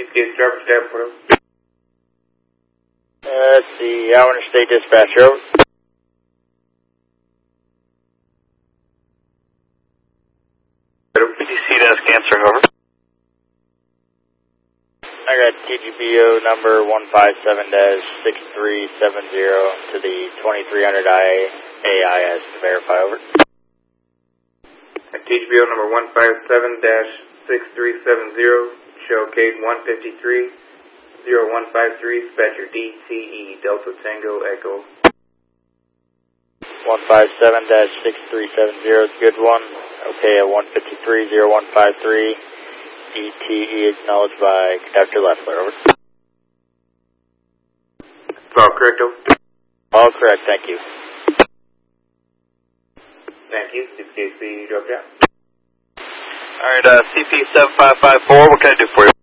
6 driver staff for Let's see, Iowa State Dispatcher, over. PTC desk answering, over. I got TGBO number 157-6370 to the 2300 AIS to verify, over. TGBO number 157-6370, show code 153-0153, dispatcher DTE, Delta Tango Echo. 157-6370 is a good one. Okay, at 153-0153, DTE acknowledged by Conductor Leffler, over. All correct, over. All correct, thank you. Thank you. 6KC drop down. Alright, CP7554, what can I do for you?